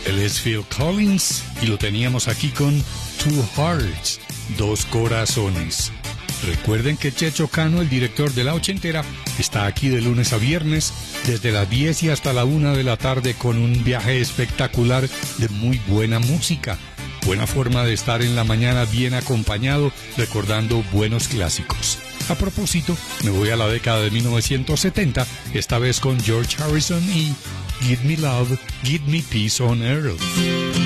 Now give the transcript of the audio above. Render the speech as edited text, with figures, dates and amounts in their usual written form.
Él es Phil Collins y lo teníamos aquí con Two Hearts, Dos Corazones. Recuerden que Checho Cano, el director de La Ochentera, está aquí de lunes a viernes, desde las 10 y hasta la 1 de la tarde con un viaje espectacular de muy buena música. Buena forma de estar en la mañana bien acompañado, recordando buenos clásicos. A propósito, me voy a la década de 1970, esta vez con George Harrison y Give Me Love, Give Me Peace on Earth.